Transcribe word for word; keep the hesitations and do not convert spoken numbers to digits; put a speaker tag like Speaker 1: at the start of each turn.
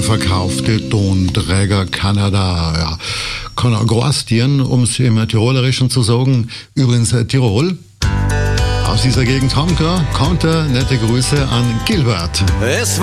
Speaker 1: verkaufte Tonträger Kanada. Ja, kann auch groß dienen, um es im Tirolerischen zu sagen. Übrigens äh, Tirol. Aus dieser Gegend haben wir, nette Grüße an Gilbert.
Speaker 2: Es war